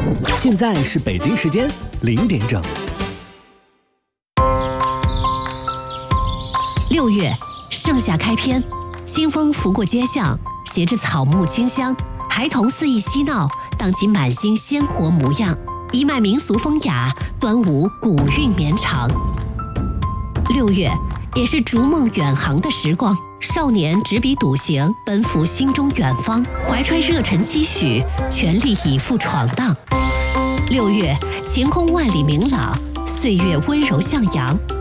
现在是北京时间0点整。 6月，盛夏开篇，清风拂过街巷，携着草木清香，孩童肆意嬉闹，荡起满心鲜活模样，一脉民俗风雅，端午古韵绵长。6月，也是逐梦远航的时光，少年执笔笃行，奔赴心中远方，怀揣热忱期许，全力以赴闯荡。6月，晴空万里明朗，岁月温柔向阳。